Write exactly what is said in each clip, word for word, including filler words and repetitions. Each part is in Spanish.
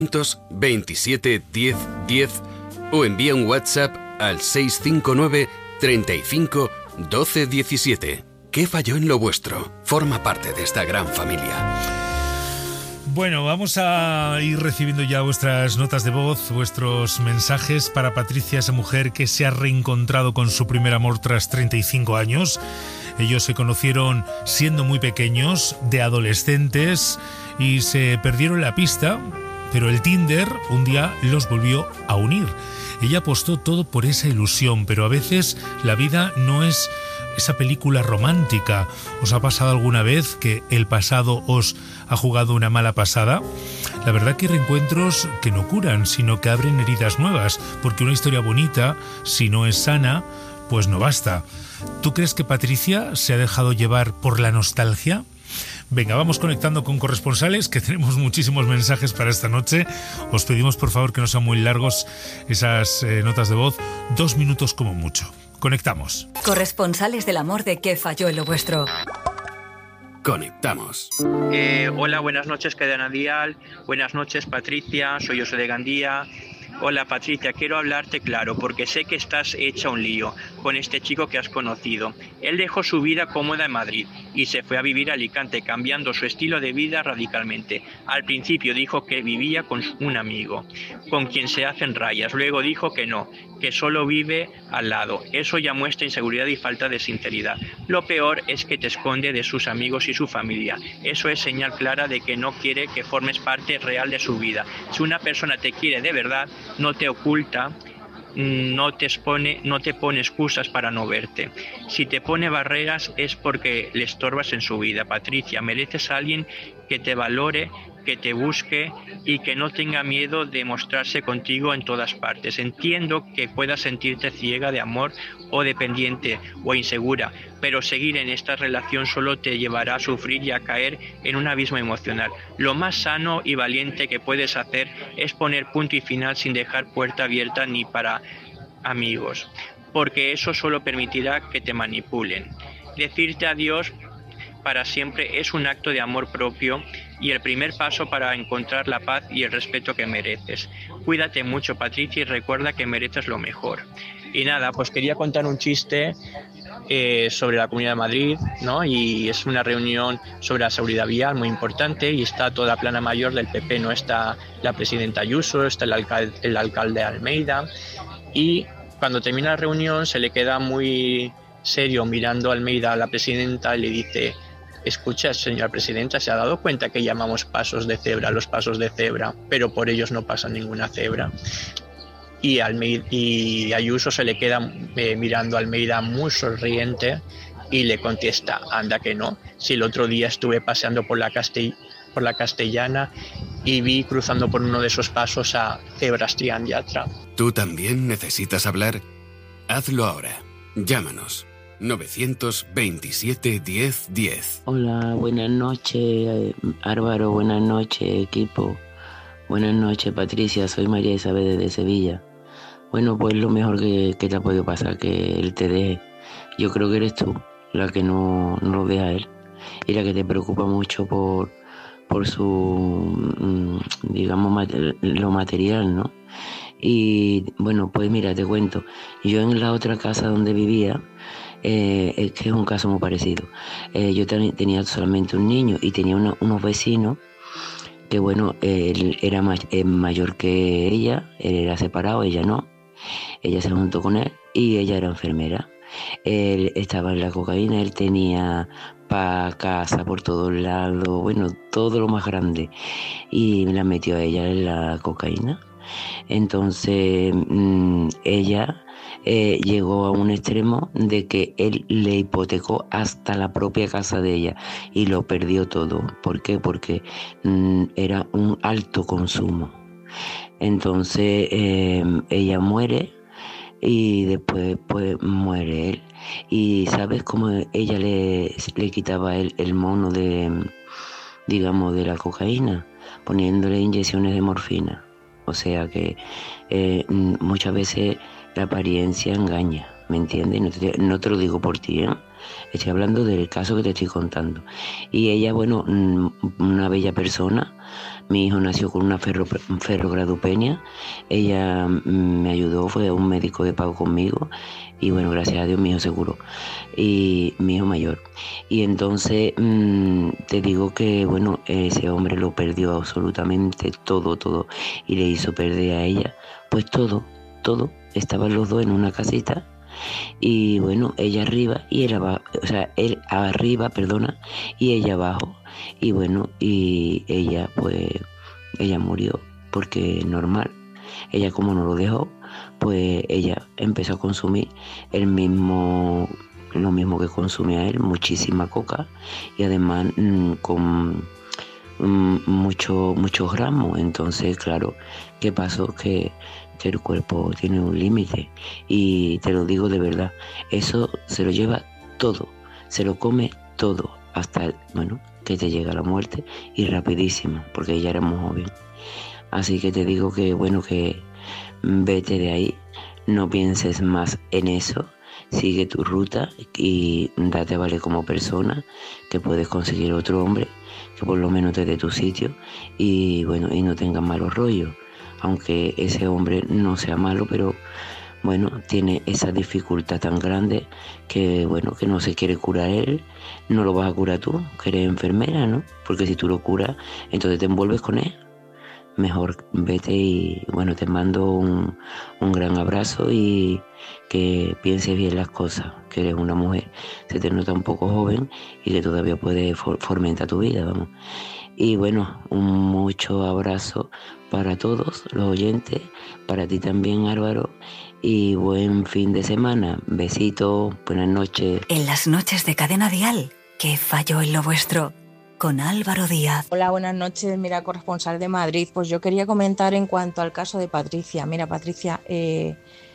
veintisiete diez diez o envía un WhatsApp al seis cinco nueve, treinta y cinco, doce diecisiete. ¿Qué falló en lo vuestro? Forma parte de esta gran familia. Bueno, vamos a ir recibiendo ya vuestras notas de voz, vuestros mensajes para Patricia, esa mujer que se ha reencontrado con su primer amor tras treinta y cinco años. Ellos se conocieron siendo muy pequeños, de adolescentes, y se perdieron la pista, pero el Tinder un día los volvió a unir. Ella apostó todo por esa ilusión, pero a veces la vida no es esa película romántica. ¿Os ha pasado alguna vez que el pasado os ha jugado una mala pasada? La verdad que hay reencuentros que no curan, sino que abren heridas nuevas, porque una historia bonita, si no es sana, pues no basta. ¿Tú crees que Patricia se ha dejado llevar por la nostalgia? Venga, vamos conectando con corresponsales, que tenemos muchísimos mensajes para esta noche. Os pedimos por favor que no sean muy largos esas eh, notas de voz, dos minutos como mucho. Conectamos. Corresponsales del amor de ¿Qué falló en lo vuestro? Conectamos. Eh, hola, buenas noches, Cadena Dial. Buenas noches, Patricia. Soy José de Gandía. Hola, Patricia, quiero hablarte claro porque sé que estás hecha un lío con este chico que has conocido. Él dejó su vida cómoda en Madrid y se fue a vivir a Alicante, cambiando su estilo de vida radicalmente. Al principio dijo que vivía con un amigo, con quien se hacen rayas. Luego dijo que no, que solo vive al lado. Eso ya muestra inseguridad y falta de sinceridad. Lo peor es que te esconde de sus amigos y su familia. Eso es señal clara de que no quiere que formes parte real de su vida. Si una persona te quiere de verdad, no te oculta, no te expone, no te pone excusas para no verte. Si te pone barreras es porque le estorbas en su vida. Patricia, mereces a alguien que te valore, que te busque y que no tenga miedo de mostrarse contigo en todas partes. Entiendo que puedas sentirte ciega de amor o dependiente o insegura, pero seguir en esta relación solo te llevará a sufrir y a caer en un abismo emocional. Lo más sano y valiente que puedes hacer es poner punto y final sin dejar puerta abierta ni para amigos, porque eso solo permitirá que te manipulen. Decirte adiós para siempre es un acto de amor propio y el primer paso para encontrar la paz y el respeto que mereces. Cuídate mucho, Patricia, y recuerda que mereces lo mejor. Y nada, pues quería contar un chiste eh, sobre la Comunidad de Madrid, ¿no? Y es una reunión sobre la seguridad vial muy importante y está toda la plana mayor del P P, ¿no? Está la presidenta Ayuso, está el alcalde, el alcalde Almeida, y cuando termina la reunión se le queda muy serio mirando a Almeida a la presidenta y le dice: escucha, señora presidenta, ¿se ha dado cuenta que llamamos pasos de cebra los pasos de cebra, pero por ellos no pasa ninguna cebra? Y, Almeida, y Ayuso se le queda eh, mirando a Almeida muy sonriente y le contesta: anda que no, si el otro día estuve paseando por la, Castell- por la Castellana y vi cruzando por uno de esos pasos a Sebastián Yatra. ¿Tú también necesitas hablar? Hazlo ahora. Llámanos. novecientos veintisiete diez diez. Hola, buenas noches, Álvaro, buenas noches, equipo. Buenas noches, Patricia, soy María Isabel desde Sevilla. Bueno, pues lo mejor que, que te ha podido pasar, que él te deje. Yo creo que eres tú la que no, no lo deja a él y la que te preocupa mucho por, por su, digamos, lo material, ¿no? Y bueno, pues mira, te cuento. Yo en la otra casa donde vivía, Eh, es que es un caso muy parecido. Eh, yo ten, tenía solamente un niño y tenía una, unos vecinos que, bueno, él era ma- eh, mayor que ella, él era separado, ella no. Ella se juntó con él y ella era enfermera. Él estaba en la cocaína, él tenía para casa por todos lados, bueno, todo lo más grande. Y la metió a ella en la cocaína. Entonces, mmm, ella... Eh, llegó a un extremo de que él le hipotecó hasta la propia casa de ella y lo perdió todo. ¿Por qué? Porque mm, era un alto consumo. Entonces eh, ella muere y después pues muere él. Y ¿sabes cómo ella le, le quitaba el, el mono de, digamos, de la cocaína? Poniéndole inyecciones de morfina. O sea que eh, muchas veces la apariencia engaña, ¿me entiendes? No te, no te lo digo por ti, ¿eh? Estoy hablando del caso que te estoy contando. Y ella, bueno, una bella persona. Mi hijo nació con una ferro, ferrogradupenia. Ella me ayudó, fue un médico de pago conmigo. Y bueno, gracias a Dios mi hijo se curó. Y mi hijo mayor. Y entonces mmm, te digo que, bueno, ese hombre lo perdió absolutamente todo, todo. Y le hizo perder a ella, pues todo, todo. Estaban los dos en una casita. Y bueno, ella arriba y él abajo, o sea, él arriba, perdona, y ella abajo. Y bueno, y ella pues, ella murió porque normal. Ella como no lo dejó, pues ella empezó a consumir el mismo, lo mismo que consumía él, muchísima coca y además mmm, con mmm, mucho, muchos gramos. Entonces, claro, ¿qué pasó? Que que el cuerpo tiene un límite y te lo digo de verdad, eso se lo lleva todo, se lo come todo, hasta, bueno, que te llega la muerte y rapidísimo, porque ella era muy joven. Así que te digo que, bueno, que vete de ahí, no pienses más en eso, sigue tu ruta y date a valer como persona, que puedes conseguir otro hombre que por lo menos te dé tu sitio y, bueno, y no tengas malos rollos. Aunque ese hombre no sea malo, pero bueno, tiene esa dificultad tan grande que, bueno, que no se quiere curar él, no lo vas a curar tú, que eres enfermera, ¿no? Porque si tú lo curas, entonces te envuelves con él. Mejor vete y, bueno, te mando un, un gran abrazo y que pienses bien las cosas, que eres una mujer, se te nota un poco joven y que todavía puedes for- fomentar tu vida, vamos. Y bueno, un mucho abrazo para todos los oyentes, para ti también, Álvaro, y buen fin de semana. Besitos, buenas noches. En las noches de Cadena Dial, ¿qué falló en lo vuestro? Con Álvaro Díaz. Hola, buenas noches, mira, corresponsal de Madrid. Pues yo quería comentar en cuanto al caso de Patricia. Mira, Patricia, eh,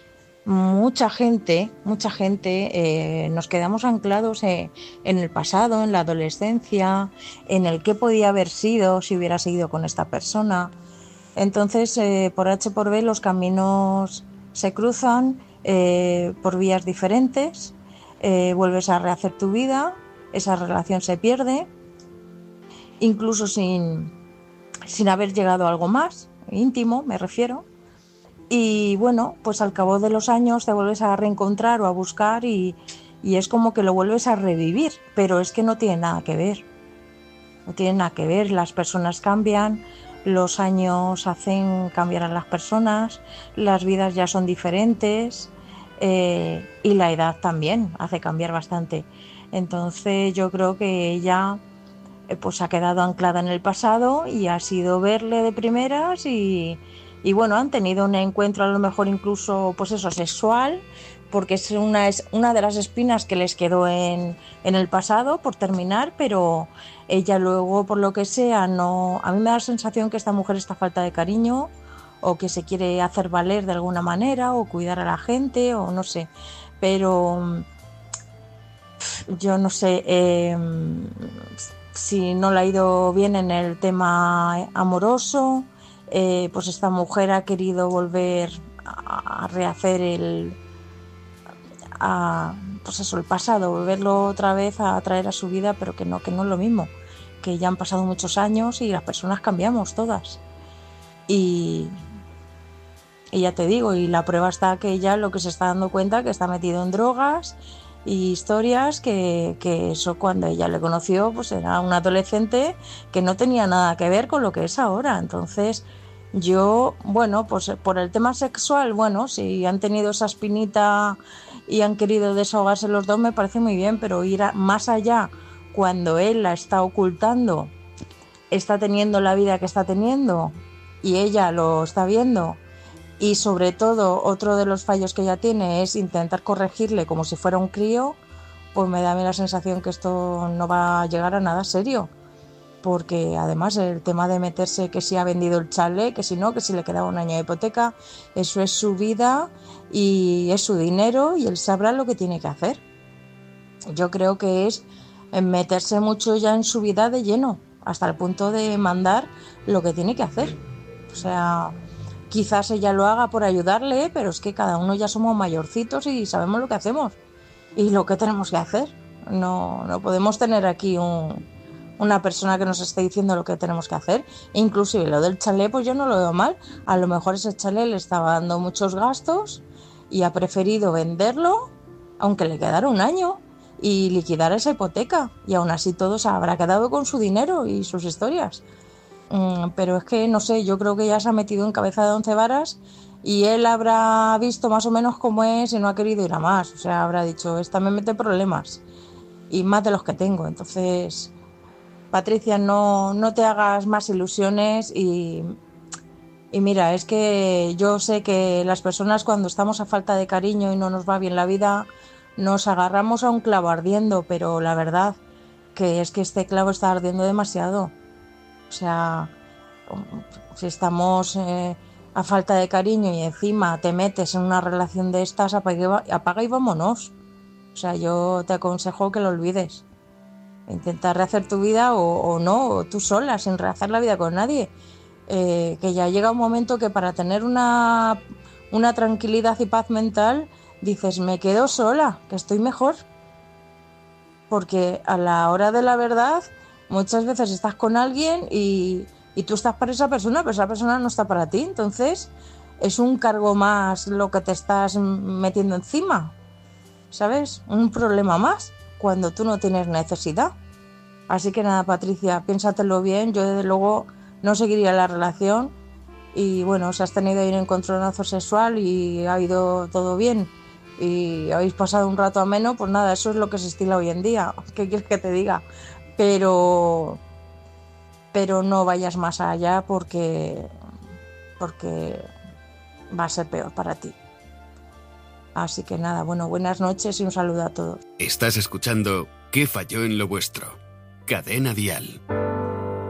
mucha gente, mucha gente eh, nos quedamos anclados eh, en el pasado, en la adolescencia, en el qué podía haber sido si hubiera seguido con esta persona. Entonces, eh, por H por B los caminos se cruzan eh, por vías diferentes, eh, vuelves a rehacer tu vida, esa relación se pierde, incluso sin, sin haber llegado a algo más, íntimo me refiero. Y bueno, pues al cabo de los años te vuelves a reencontrar o a buscar y, y es como que lo vuelves a revivir, pero es que no tiene nada que ver, no tiene nada que ver, las personas cambian, los años hacen cambiar a las personas, las vidas ya son diferentes eh, y la edad también hace cambiar bastante. Entonces yo creo que ella eh, pues ha quedado anclada en el pasado y ha sido verle de primeras y, y bueno, han tenido un encuentro a lo mejor incluso pues eso, sexual, porque es una, es una de las espinas que les quedó en, en el pasado por terminar, pero ella luego, por lo que sea, no. A mí me da la sensación que esta mujer está falta de cariño o que se quiere hacer valer de alguna manera o cuidar a la gente o no sé, pero yo no sé eh, si no le ha ido bien en el tema amoroso, eh, pues esta mujer ha querido volver a rehacer el a, pues eso, el pasado, volverlo otra vez a traer a su vida, pero que no, que no es lo mismo, que ya han pasado muchos años y las personas cambiamos todas. Y, y ya te digo, y la prueba está que ella lo que se está dando cuenta que está metido en drogas y historias que, que eso cuando ella le conoció pues era un adolescente que no tenía nada que ver con lo que es ahora. Entonces yo, bueno, pues por el tema sexual, bueno, si han tenido esa espinita y han querido desahogarse los dos me parece muy bien, pero ir a, más allá cuando él la está ocultando, está teniendo la vida que está teniendo y ella lo está viendo y sobre todo otro de los fallos que ella tiene es intentar corregirle como si fuera un crío, pues me da a mí la sensación que esto no va a llegar a nada serio. Porque además el tema de meterse que si ha vendido el chalet, que si no, que si le quedaba un año de hipoteca, eso es su vida y es su dinero y él sabrá lo que tiene que hacer. Yo creo que es meterse mucho ya en su vida de lleno, hasta el punto de mandar lo que tiene que hacer. O sea, quizás ella lo haga por ayudarle, pero es que cada uno ya somos mayorcitos y sabemos lo que hacemos y lo que tenemos que hacer. No, no podemos tener aquí un, una persona que nos esté diciendo lo que tenemos que hacer. Inclusive lo del chalet, pues yo no lo veo mal. A lo mejor ese chalet le estaba dando muchos gastos y ha preferido venderlo, aunque le quedara un año, y liquidar esa hipoteca. Y aún así todo se habrá quedado con su dinero y sus historias. Mm, pero es que, no sé, yo creo que ya se ha metido en cabeza de once varas y él habrá visto más o menos cómo es y no ha querido ir a más. O sea, habrá dicho, esta me mete problemas y más de los que tengo. Entonces, Patricia, no, no te hagas más ilusiones y, y mira, es que yo sé que las personas cuando estamos a falta de cariño y no nos va bien la vida, nos agarramos a un clavo ardiendo, pero la verdad que es que este clavo está ardiendo demasiado. O sea, si estamos eh, a falta de cariño y encima te metes en una relación de estas, apaga y, apaga y vámonos. O sea, yo te aconsejo que lo olvides. Intenta rehacer tu vida o, o no, o tú sola, sin rehacer la vida con nadie. Eh, que ya llega un momento que para tener una, una tranquilidad y paz mental, dices, me quedo sola, que estoy mejor. Porque a la hora de la verdad, muchas veces estás con alguien y, y tú estás para esa persona, pero esa persona no está para ti. Entonces es un cargo más lo que te estás metiendo encima, ¿sabes? Un problema más cuando tú no tienes necesidad. Así que nada, Patricia, piénsatelo bien. Yo desde luego no seguiría la relación y bueno, si has tenido ahí un encontronazo sexual y ha ido todo bien y habéis pasado un rato ameno, pues nada, eso es lo que se estila hoy en día. ¿Qué quieres que te diga? Pero, pero no vayas más allá porque, porque va a ser peor para ti. Así que nada, bueno, buenas noches y un saludo a todos. Estás escuchando ¿Qué falló en lo vuestro? Cadena Dial.